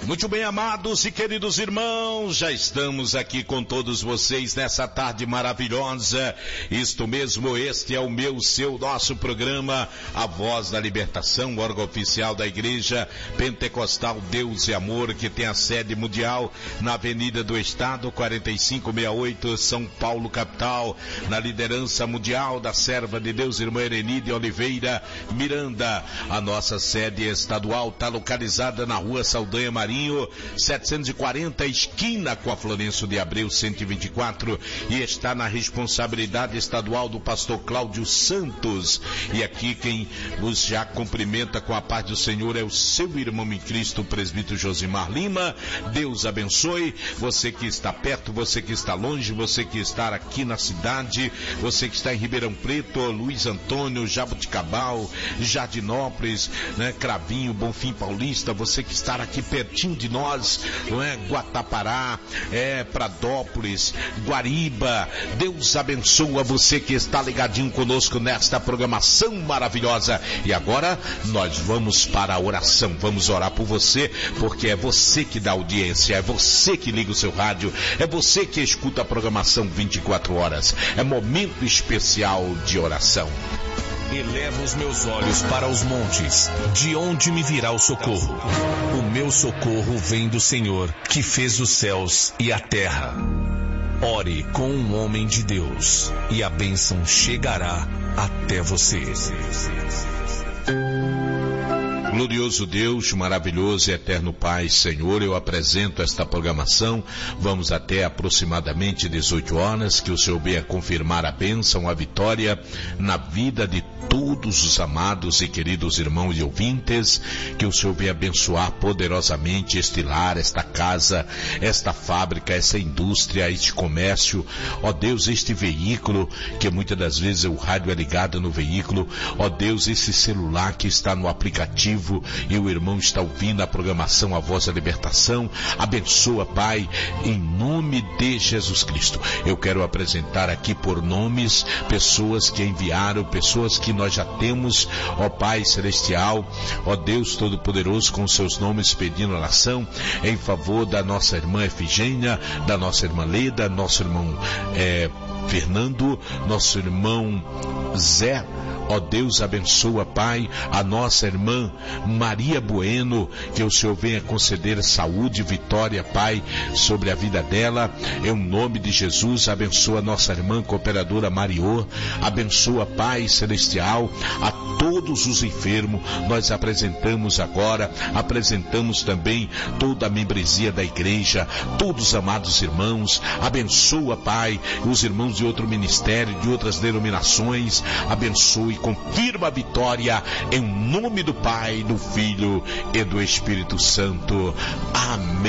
Muito bem, amados e queridos irmãos, já estamos aqui com todos vocês nessa tarde maravilhosa. Isto mesmo, este é o meu, seu, nosso programa, A Voz da Libertação, órgão oficial da Igreja Pentecostal Deus e Amor, que tem a sede mundial na Avenida do Estado, 4568, São Paulo, capital, na liderança mundial da serva de Deus, irmã Erenide Oliveira Miranda. A nossa sede estadual está localizada na Rua Saldanha Marinho, 740, esquina com a Florencio de Abreu, 124, e está na responsabilidade estadual do pastor Cláudio Santos. E aqui quem vos já cumprimenta com a paz do Senhor é o seu irmão em Cristo, o presbítero Josimar Lima. Deus abençoe você que está perto, você que está longe, você que está aqui na cidade, você que está em Ribeirão Preto, Luiz Antônio, Jaboticabal, Jardinópolis, né, Cravinho, Bonfim Paulista, você que está aqui pertinho de nós, não é? Guatapará, Pradópolis, Guariba. Deus abençoa você que está ligadinho conosco nesta programação maravilhosa. E agora nós vamos para a oração, vamos orar por você, porque é você que dá audiência, é você que liga o seu rádio, é você que escuta a programação 24 horas, é momento especial de oração. Elevo os meus olhos para os montes, de onde me virá o socorro? O meu socorro vem do Senhor, que fez os céus e a terra. Ore com um homem de Deus, e a bênção chegará até você. Glorioso Deus, maravilhoso e eterno Pai, Senhor, eu apresento esta programação, vamos até aproximadamente 18 horas, que o Senhor venha confirmar a bênção, a vitória na vida de todos os amados e queridos irmãos e ouvintes, que o Senhor venha abençoar poderosamente este lar, esta casa, esta fábrica, essa indústria, este comércio, ó Deus, este veículo, que muitas das vezes o rádio é ligado no veículo, ó Deus, esse celular que está no aplicativo, e o irmão está ouvindo a programação A Voz da Libertação. Abençoa, Pai, em nome de Jesus Cristo. Eu quero apresentar aqui por nomes pessoas que enviaram, pessoas que nós já temos, ó Pai Celestial, ó Deus Todo-Poderoso, com seus nomes pedindo oração em favor da nossa irmã Efigênia, da nossa irmã Leda, nosso irmão Fernando, nosso irmão Zé. Ó Deus, abençoa, Pai, a nossa irmã Maria Bueno, que o Senhor venha conceder saúde e vitória, Pai, sobre a vida dela. Em nome de Jesus, abençoa a nossa irmã cooperadora Mariô, abençoa, Pai Celestial, a todos os enfermos. Nós apresentamos agora, apresentamos também toda a membresia da igreja, todos os amados irmãos. Abençoa, Pai, os irmãos de outro ministério, de outras denominações. Abençoe, confirma a vitória em nome do Pai, do Filho e do Espírito Santo. Amém.